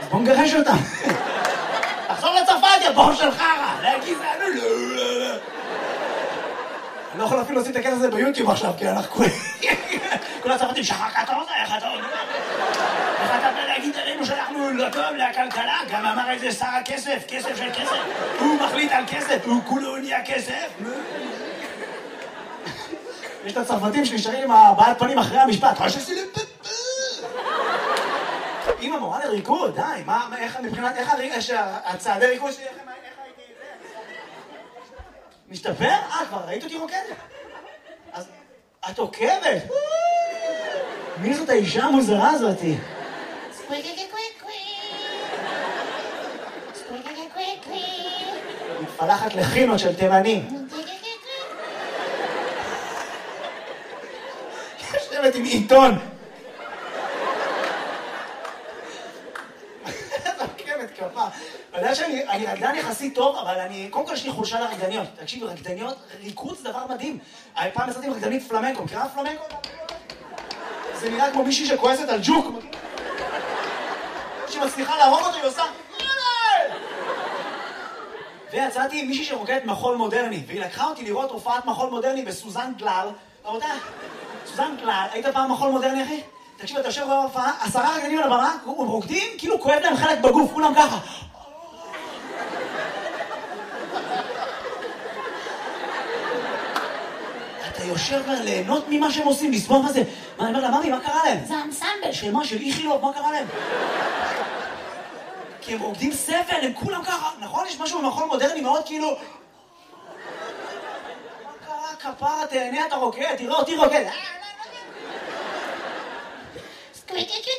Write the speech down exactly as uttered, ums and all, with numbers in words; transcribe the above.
בוא נגרש אותם. תחזור לצרפת, יא בור של חרא. לגזענו, לא, לא, לא. אני לא יכול אפילו להוציא את הקטע הזה ביוטיוב עכשיו, כי אנחנו כולם... כל הצרפתים, שחר קטוזה, איך אתה אומר? איך אתה בא להגיד עלינו שאנחנו לא טוב לכלכלה? גם אמר איזה שר הכסף, כסף של כסף. הוא מחליט על כסף, הוא כולו נהיה כסף. יש את הצרפתים שנשארים עם הבעלת פנים אחרי המשפט. רואה שעשי לפפפ. אמא מורה לריקוד, די, מה, איך, מבחינת, איך הצעדי ריקוד שלי, איך הייתי... משתפר? אה, כבר ראית אותי רוקדת? אז את עוקבת? מי זאת האישה המוזרה הזאתי? מתפלחת לחינות של תימנים. יושבת עם עיתון. כפה. אני יודע שאני רקדן יחסית טוב, אבל אני... קודם כל יש לי חולשה לרקדניות. תקשיב, רקדניות, ריקוד זה דבר מדהים. פעם עשיתי עם רקדנית פלמנקו. מכירה פלמנקו? זה נראה כמו מישהי שכועסת על ג'וק. שהיא מצליחה להרוג אותו, היא עושה... ויצאתי עם מישהי שרוקדת מחול מודרני, והיא לקחה אותי לראות הופעת מחול מודרני בסוזן גלל. רבותיי, סוזן גלל, היית פעם מחול מודרני, אחי? תקשיב, אתה יושב בהופעה, עשרה רקדנים על הבמה, הם רוקדים, כאילו כואב להם חלק בגוף, כולם ככה. אתה יושב ליהנות ממה שהם עושים, לסבוב מה זה. מה, אני אומר לה, ממי, מה קרה להם? זה האנסמבל של מה, של איכילוב, מה קרה להם? כי הם רוקדים סבל, הם כולם ככה. נכון, יש משהו במחול מודרני מאוד כאילו... מה קרה, כפרה, תהנה, אתה רוקד, תראה אותי רוקד. סקוויקי